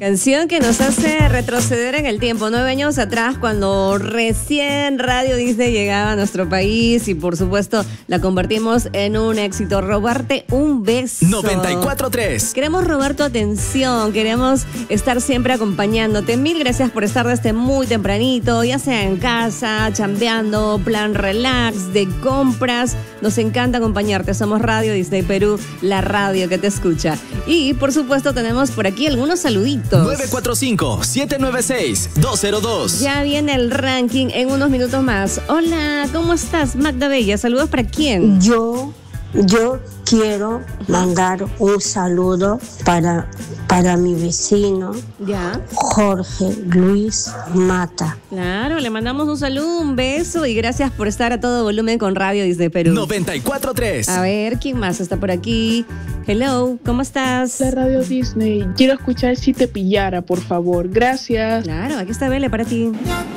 Canción que nos hace retroceder en el tiempo, 9 años atrás, cuando recién Radio Disney llegaba a nuestro país y por supuesto la convertimos en un éxito. Robarte un beso. 94.3. Queremos robar tu atención, queremos estar siempre acompañándote. Mil gracias por estar desde muy tempranito, ya sea en casa, chambeando, plan relax, de compras. Nos encanta acompañarte. Somos Radio Disney Perú, la radio que te escucha. Y por supuesto tenemos por aquí algunos saluditos. 945-796-202. Ya viene el ranking en unos minutos más. Hola, ¿cómo estás, Magda Bella? ¿Saludos para quién? Yo quiero mandar un saludo para mi vecino, Ya. Jorge Luis Mata. Claro, le mandamos un saludo, un beso y gracias por estar a todo volumen con Radio Disney Perú. 94.3. A ver, ¿quién más está por aquí? Hello, ¿cómo estás? La Radio Disney. Quiero escuchar Si te pillara, por favor. Gracias. Claro, aquí está Bele para ti.